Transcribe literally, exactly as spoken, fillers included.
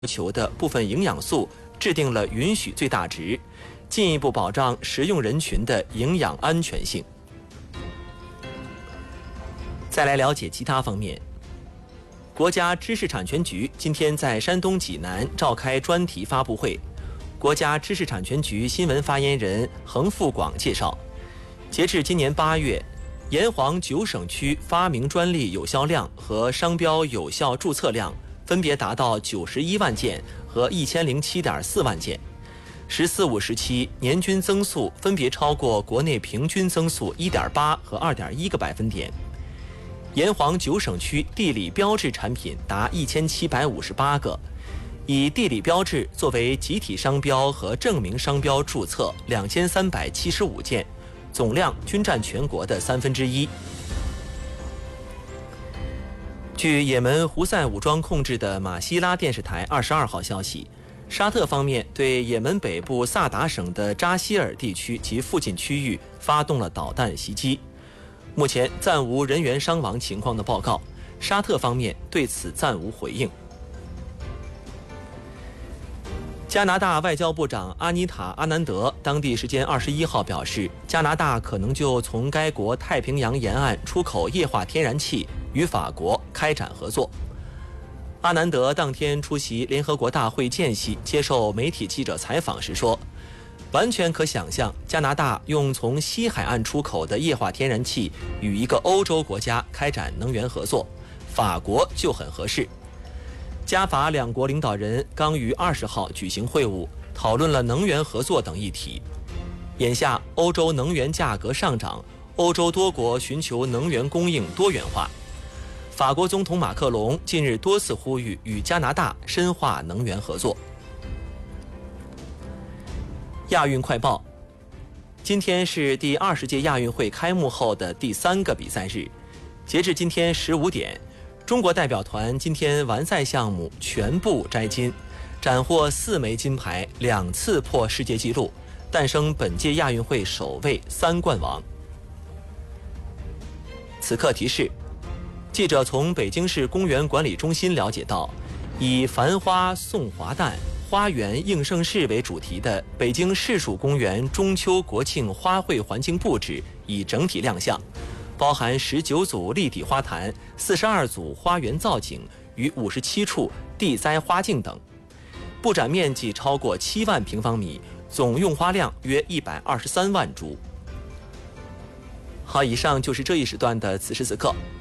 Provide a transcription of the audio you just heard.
求的部分营养素制定了允许最大值，进一步保障食用人群的营养安全性。再来了解其他方面，国家知识产权局今天在山东济南召开专题发布会。国家知识产权局新闻发言人恒富广介绍，截至今年八月，炎黄九省区发明专利有效量和商标有效注册量分别达到九十一万件和一千零七点四万件，“十四五”时期年均增速分别超过国内平均增速一点八和二点一个百分点。炎黄九省区地理标志产品达一千七百五十八个，以地理标志作为集体商标和证明商标注册两千三百七十五件，总量均占全国的三分之一。据也门胡塞武装控制的马希拉电视台二十二号消息，沙特方面对也门北部萨达省的扎希尔地区及附近区域发动了导弹袭击，目前暂无人员伤亡情况的报告，沙特方面对此暂无回应。加拿大外交部长阿妮塔·阿南德当地时间二十一号表示，加拿大可能就从该国太平洋沿岸出口液化天然气与法国开展合作。阿南德当天出席联合国大会间隙接受媒体记者采访时说，完全可想象加拿大用从西海岸出口的液化天然气与一个欧洲国家开展能源合作，法国就很合适。加法两国领导人刚于二十号举行会晤，讨论了能源合作等议题。眼下欧洲能源价格上涨，欧洲多国寻求能源供应多元化。法国总统马克龙近日多次呼吁与加拿大深化能源合作。亚运快报，今天是第二十届亚运会开幕后的第三个比赛日，截至今天十五点，中国代表团今天完赛项目全部摘金，斩获四枚金牌，两次破世界纪录，诞生本届亚运会首位三冠王。此刻提示，记者从北京市公园管理中心了解到，以繁花送华诞，花园应盛世为主题的北京市属公园中秋国庆花卉环境布置已整体亮相，包含十九组立体花坛、四十二组花园造景与五十七处地栽花径等，布展面积超过七万平方米，总用花量约一百二十三万株。好，以上就是这一时段的此时此刻。